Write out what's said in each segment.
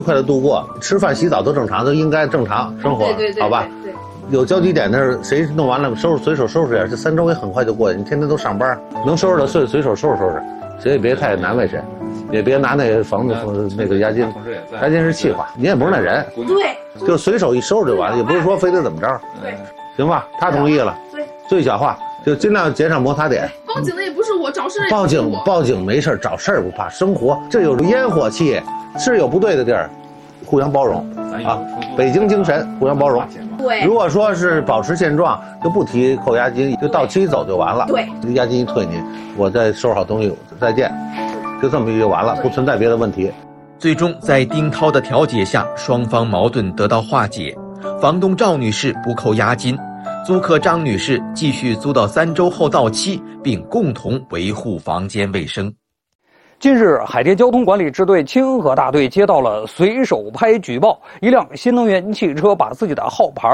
快乐度过，吃饭洗澡都正常，都应该正常生活，好吧？对。有交集点的谁弄完了随手收拾点，这3周也很快就过去。你天天都上班，能收拾的随手收拾，谁也别太难为谁，也别拿那房子那个押金是气话，你也不是那人， 对， 就随手一收拾就完了，也不是说非得怎么着， 对， 行吧？他同意了， 对， 最小化就尽量减少摩擦点。 报警的也不是我，找事报警没事，找事儿不怕，生活这有烟火气，是有不对的地儿，互相包容啊，北京精神，互相包容。 对， 如果说是保持现状，就不提扣押金，就到期走就完了。 对， 押金一退你，我再收拾好东西，再见，就这么就完了，不存在别的问题。 最终在丁涛的调解下，双方矛盾得到化解。房东赵女士不扣押金，租客张女士继续租到3周后到期，并共同维护房间卫生。 近日，海淀交通管理支队清河大队接到了随手拍举报，一辆新能源汽车把自己的号牌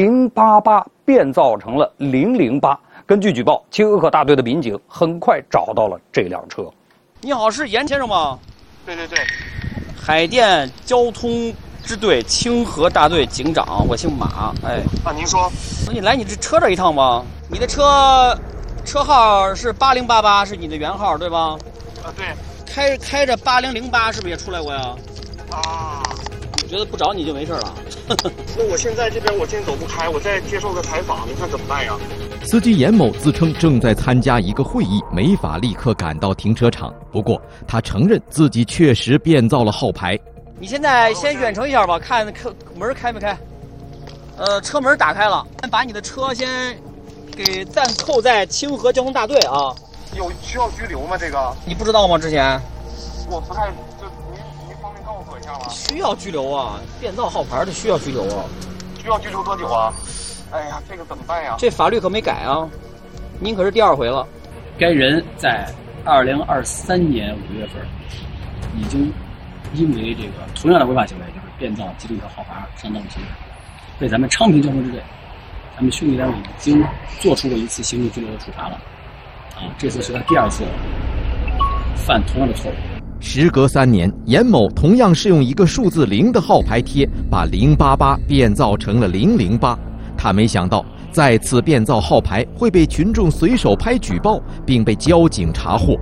088变造成了008。根据举报，清河大队的民警很快找到了这辆车。 你好，是严先生吗？ 对， 海淀交通支队清河大队警长，我姓马。哎， 您说， 你来你这车这一趟吧。你的车号是8088，是你的原号对吧？ 对。 开着8008是不是也出来过呀？ 啊， 我觉得不找你就没事了。 那我现在这边我现在走不开，我再接受个采访，你看怎么办呀？ 司机严某自称正在参加一个会议，没法立刻赶到停车场。不过他承认自己确实变造了号牌。 你现在先远程一下吧，看门开没开。车门打开了，把你的车先给暂扣在清河交通大队啊。 有需要拘留吗？这个你不知道吗？之前我不太，就您方便告诉我一下吗？ 需要拘留啊，变造号牌的需要拘留啊。 需要拘留多久啊？哎呀，这个怎么办呀？ 这法律可没改啊，您可是第2回了。 该人在2023年5月份已经因为这个同样的违法行为，就是变造机动车号牌上道路行为，被咱们昌平交通支队咱们兄弟单位已经做出过1次行政拘留的处罚了。这次是他第2次犯同样的错误。 时隔3年，严某同样是用一个数字0的号牌贴，把088变造成了008。他没想到再次变造号牌会被群众随手拍举报，并被交警查获。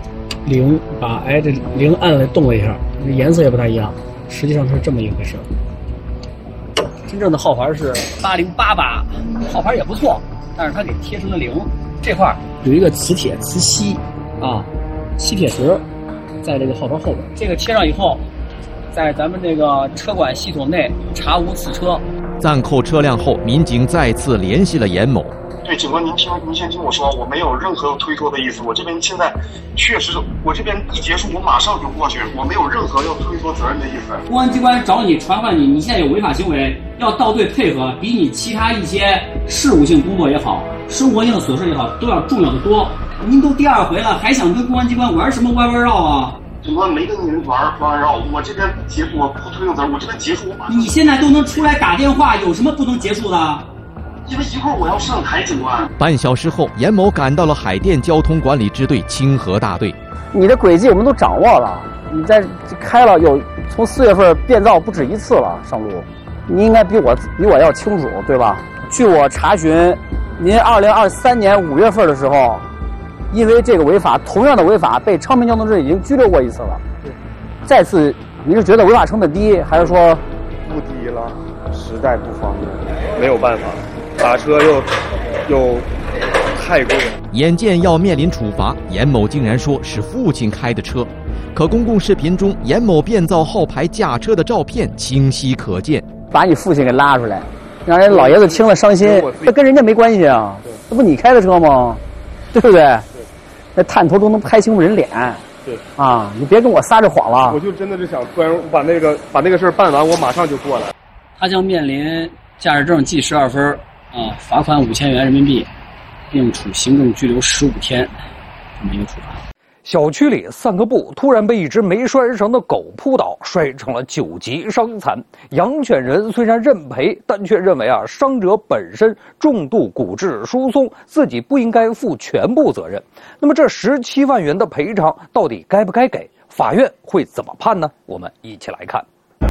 0把这0按了动了一下，这颜色也不太一样，实际上是这么一回事。 真正的号牌是8088，号牌也不错，但是他给贴成了0。这块有一个磁吸吸铁石，在这个号牌后边。这个贴上以后，在咱们这个车管系统内查无此车。 暂扣车辆后，民警再次联系了严某。 对，警官，您先听我说，我没有任何推脱的意思。我这边现在确实，我这边一结束，我马上就过去，我没有任何要推脱责任的意思。 公安机关找你传唤你，你现在有违法行为，要到队配合，比你其他一些事务性工作也好，生活性的琐事也好，都要重要的多。您都第2回了，还想跟公安机关玩什么弯绕啊？ 警官没跟您玩绕，我这边我不推脱责任，我这边结束。 你现在都能出来打电话，有什么不能结束的？ 因为一会儿我要上台，警官。 半小时后，严某赶到了海淀交通管理支队清河大队。 你的轨迹我们都掌握了，你在开了从4月份变造不止1次了上路，你应该比我要清楚，对吧？据我查询，您2023年5月份的时候，因为这个同样的违法被昌平交通支队已经拘留过1次了。再次，你是觉得违法成本低，还是说不低了？实在不方便，没有办法。打车又太贵了。 眼见要面临处罚，严某竟然说是父亲开的车。可公共视频中严某变造号牌驾车的照片清晰可见。 把你父亲给拉出来，让人老爷子听了伤心，这跟人家没关系啊，这不你开的车吗？对不对？那探头都能拍清楚人脸。 对啊，你别跟我撒这谎了。 我就真的是想突然把那个事儿办完，我马上就过来。 他将面临驾驶证记12分。罚款5000元人民币，并处行政拘留15天，这么一个处罚。 小区里散个步，突然被一只没拴绳的狗扑倒，摔成了9级伤残。养犬人虽然认赔，但却认为伤者本身重度骨质疏松，自己不应该负全部责任。那么这17万元的赔偿到底该不该给？法院会怎么判呢？我们一起来看。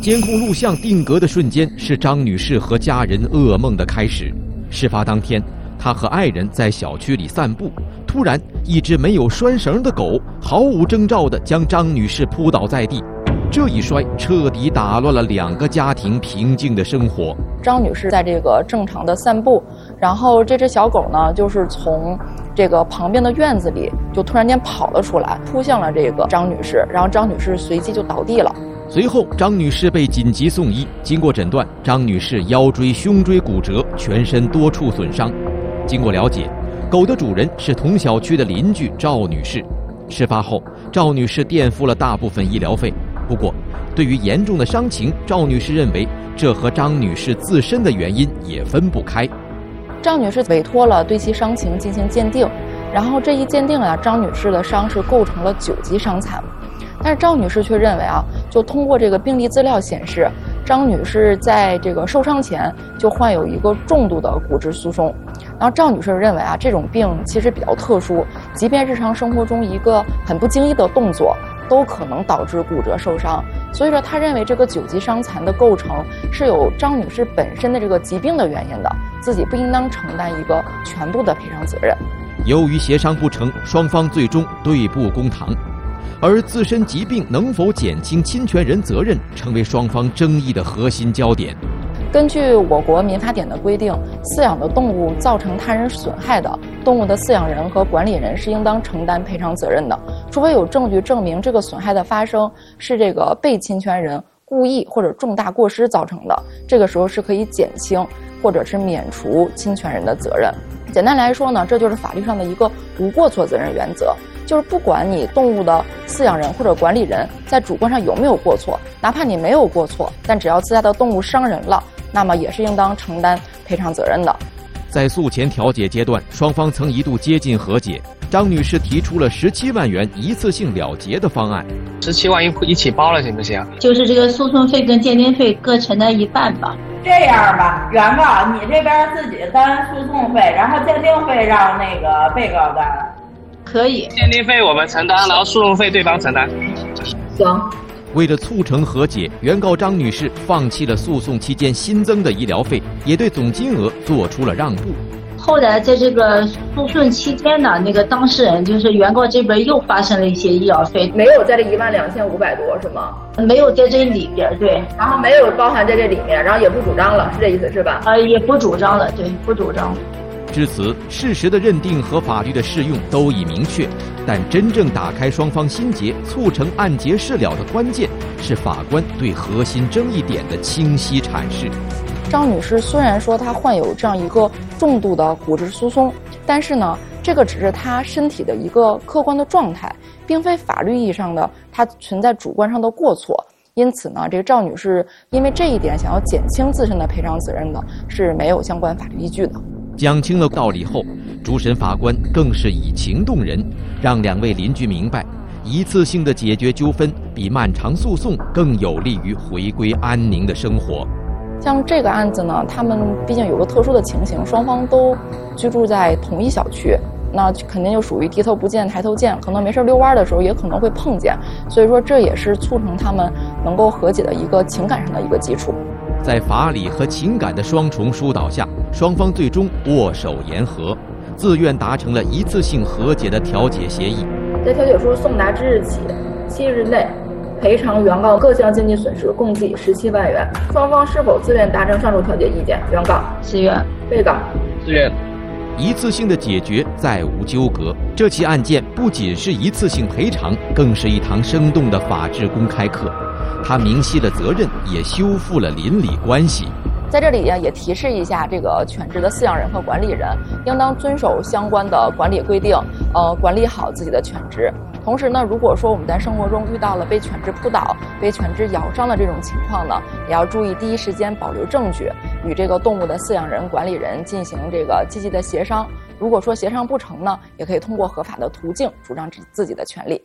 监控录像定格的瞬间是张女士和家人噩梦的开始。事发当天，她和爱人在小区里散步，突然一只没有拴绳的狗毫无征兆地将张女士扑倒在地。这一摔彻底打乱了2个家庭平静的生活。 张女士在这个正常的散步，然后这只小狗呢，就是从这个旁边的院子里就突然间跑了出来，扑向了这个张女士，然后张女士随即就倒地了。 随后，张女士被紧急送医，经过诊断，张女士腰椎、胸椎骨折，全身多处损伤。经过了解，狗的主人是同小区的邻居赵女士。事发后，赵女士垫付了大部分医疗费。不过，对于严重的伤情，赵女士认为这和张女士自身的原因也分不开。 赵女士委托了对其伤情进行鉴定，然后这一鉴定啊，张女士的伤是构成了9级伤残。但是赵女士却认为啊，就通过这个病历资料显示，张女士在这个受伤前就患有一个重度的骨质疏松。然后赵女士认为啊，这种病其实比较特殊，即便日常生活中一个很不经意的动作都可能导致骨折受伤，所以说她认为这个9级伤残的构成是有张女士本身的这个疾病的原因的，自己不应当承担一个全部的赔偿责任。 由于协商不成，双方最终对簿公堂。而自身疾病能否减轻侵权人责任，成为双方争议的核心焦点。 根据我国民法典的规定，饲养的动物造成他人损害的，动物的饲养人和管理人是应当承担赔偿责任的，除非有证据证明这个损害的发生是这个被侵权人故意或者重大过失造成的，这个时候是可以减轻或者是免除侵权人的责任。简单来说呢，这就是法律上的一个无过错责任原则，就是不管你动物的饲养人或者管理人在主观上有没有过错，哪怕你没有过错，但只要自家的动物伤人了，那么也是应当承担赔偿责任的。 在诉前调解阶段，双方曾一度接近和解，张女士提出了17万元一次性了结的方案。 17万一起包了行不行？ 就是这个诉讼费跟鉴定费各承担1半吧。 这样吧，原告你这边自己担诉讼费，然后鉴定费让那个被告担。 可以， 鉴定费我们承担，然后诉讼费对方承担。 行。 为了促成和解，原告张女士放弃了诉讼期间新增的医疗费，也对总金额做出了让步。 后来在这个诉讼期间呢，那个当事人就是原告这边又发生了一些医疗费， 没有在这12500多是吗？ 没有在这里边，对， 然后没有包含在这里面，然后也不主张了，是这意思是吧？ 也不主张了，对，不主张。 至此，事实的认定和法律的适用都已明确，但真正打开双方心结、促成案结事了的关键，是法官对核心争议点的清晰阐释。 张女士虽然说她患有这样一个重度的骨质疏松，但是呢，这个只是她身体的一个客观的状态，并非法律意义上的她存在主观上的过错。因此呢，这个赵女士因为这一点想要减轻自身的赔偿责任的，是没有相关法律依据的。 讲清了道理后，主审法官更是以情动人，让2位邻居明白，一次性的解决纠纷比漫长诉讼更有利于回归安宁的生活。 像这个案子呢，他们毕竟有个特殊的情形，双方都居住在同一小区，那肯定就属于低头不见抬头见，可能没事遛弯的时候也可能会碰见，所以说这也是促成他们能够和解的一个情感上的一个基础。 在法理和情感的双重疏导下，双方最终握手言和，自愿达成了一次性和解的调解协议。 在调解书送达之日起7日内赔偿原告各项经济损失共计17万元。双方是否自愿达成上述调解意见？原告自愿， 被告自愿。 一次性的解决，再无纠葛。这起案件不仅是一次性赔偿，更是一堂生动的法治公开课。它明晰了责任，也修复了邻里关系。 在这里也提示一下，这个犬只的饲养人和管理人应当遵守相关的管理规定，管理好自己的犬只。同时呢，如果说我们在生活中遇到了被犬只扑倒、被犬只咬伤的这种情况呢，也要注意第一时间保留证据，与这个动物的饲养人、管理人进行这个积极的协商。如果说协商不成呢，也可以通过合法的途径主张自己的权利。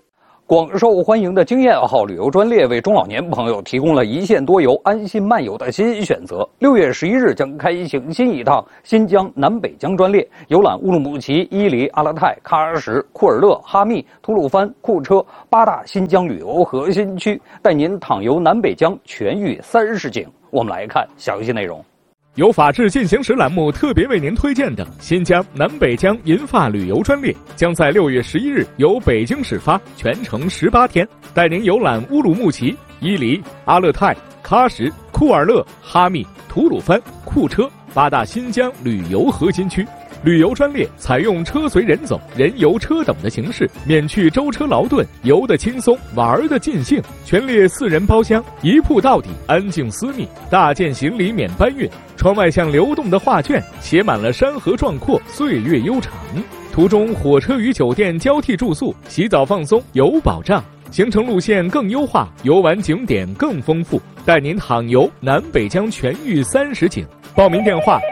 广受欢迎的经验号旅游专列为中老年朋友提供了一线多游、安心漫游的新选择。6月11日将开行新一趟新疆南北疆专列，游览乌鲁木齐、伊犁、阿勒泰、喀什什、库尔勒、哈密、吐鲁番、库车8大新疆旅游核心区，带您淌游南北疆全域30景。我们来看详细内容。 由法治进行时栏目特别为您推荐的新疆南北疆银发旅游专列，将在6月11日由北京始发，全程18天，带您游览乌鲁木齐、伊犁、阿勒泰、喀什、库尔勒、哈密、吐鲁番、库车8大新疆旅游核心区。旅游专列采用车随人走、人游车等的形式，免去舟车劳顿，游得轻松，玩得尽兴。全列4人包厢，一铺到底，安静私密，大件行李免搬运。窗外像流动的画卷，写满了山河壮阔，岁月悠长。途中火车与酒店交替住宿，洗澡放松有保障。行程路线更优化，游玩景点更丰富，带您淌游南北疆全域30景。报名电话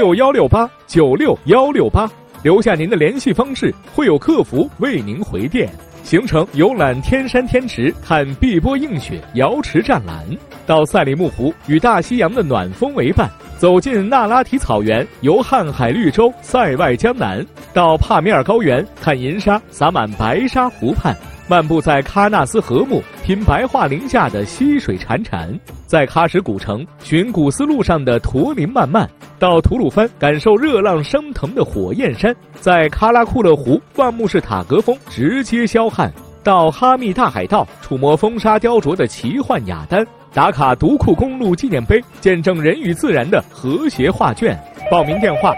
96168，96168，留下您的联系方式，会有客服为您回电。行程游览天山天池，看碧波映雪、瑶池湛蓝；到赛里木湖，与大西洋的暖风为伴；走进那拉提草原，游瀚海绿洲、塞外江南；到帕米尔高原，看银沙洒满白沙湖畔；漫步在喀纳斯河木，品白桦林下的溪水潺潺；在喀什古城寻古丝路上的驼铃漫漫；到吐鲁番感受热浪升腾的火焰山；在喀拉库勒湖万木式塔格峰直接霄汉；到哈密大海盗触摸风沙雕琢的奇幻雅丹；打卡独库公路纪念碑，见证人与自然的和谐画卷。报名电话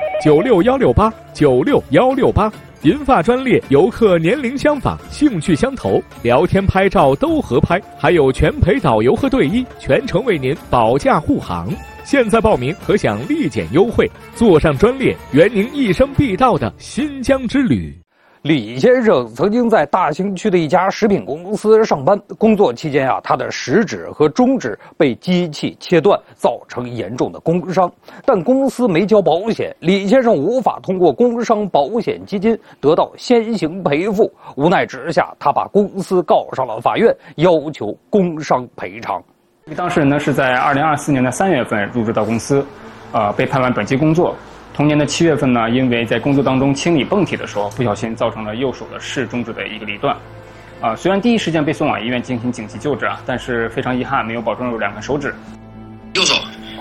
96168，96168。银发专列游客年龄相仿，兴趣相投，聊天拍照都合拍，还有全陪导游和队医，全程为您保驾护航。现在报名可享立减优惠，坐上专列，圆您一生必到的新疆之旅。 李先生曾经在大兴区的一家食品公司上班，工作期间他的食指和中指被机器切断，造成严重的工伤。但公司没交保险，李先生无法通过工伤保险基金得到先行赔付。无奈之下，他把公司告上了法院，要求工伤赔偿。 当事人呢是在2024年的3月份入职到公司，被派完本期工作。同年的7月份呢，因为在工作当中清理泵体的时候，不小心造成了右手的视中指的一个离断。虽然第一时间被送往医院进行紧急救治但是非常遗憾，没有保证住2根手指。 右手。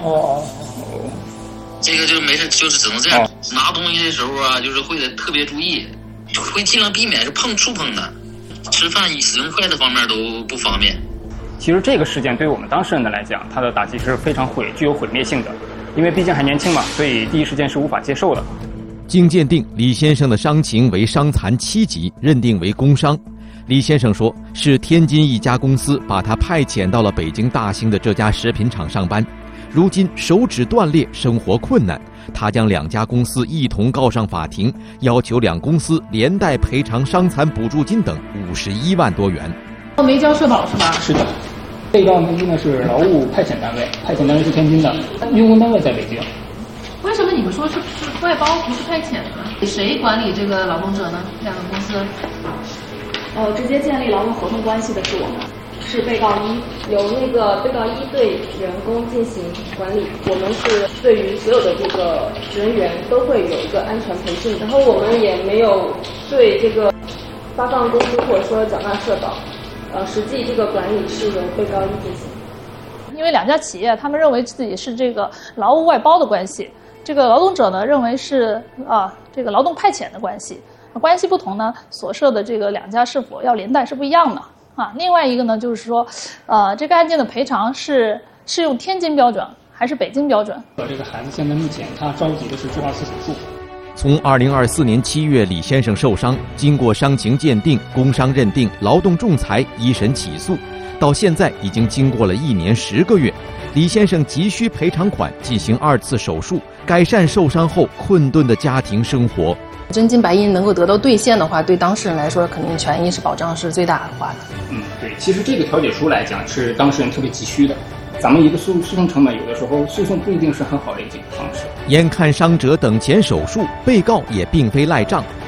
这个就没事，就是只能这样。拿东西的时候就是会得特别注意，会尽量避免是触碰的。吃饭使用筷子方面都不方便。 其实这个事件对于我们当事人的来讲，它的打击是非常具有毁灭性的。因为毕竟还年轻嘛，所以第一时间是无法接受的。 经鉴定，李先生的伤情为伤残7级，认定为工伤。李先生说，是天津一家公司把他派遣到了北京大兴的这家食品厂上班，如今手指断裂，生活困难，他将2家公司一同告上法庭，要求2公司连带赔偿伤残补助金等51万多元。 没交社保是吧？ 是的。被告呢是劳务派遣单位，派遣单位是天津的，用工单位在北京。 为什么你们说是外包不是派遣呢？谁管理这个劳动者呢？这样的公司？ 直接建立劳动合同关系的是我们，是被告1，由那个被告1对员工进行管理。我们是对于所有的这个人员都会有一个安全培训，然后我们也没有对这个发放工资或者说缴纳社保。实际这个管理是由被告1进行。 因为2家企业他们认为自己是这个劳务外包的关系，这个劳动者呢认为是这个劳动派遣的关系。关系不同呢，所涉的这个2家是否要连带是不一样的另外一个呢就是说，这个案件的赔偿是用天津标准还是北京标准？ 这个孩子现在目前他着急的是做2次手术。 从2024年7月李先生受伤，经过伤情鉴定、工伤认定、劳动仲裁、一审起诉，到现在已经经过了1年10个月，李先生急需赔偿款进行2次手术，改善受伤后困顿的家庭生活。 真金白银能够得到兑现的话，对当事人来说肯定权益是保障是最大化的。 对，其实这个调解书来讲是当事人特别急需的。咱们一个诉讼成本，有的时候诉讼不一定是很好的一个方式。 眼看伤者等钱手术，被告也并非赖账。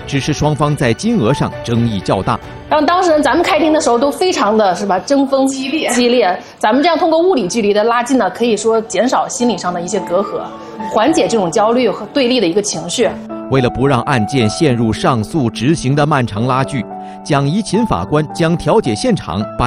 只是双方在金额上争议较大。 让当事人咱们开庭的时候都非常的针锋激烈。咱们这样通过物理距离的拉近呢，可以说减少心理上的一些隔阂，缓解这种焦虑和对立的一个情绪。 为了不让案件陷入上诉执行的漫长拉锯，蒋怡琴法官将调解现场搬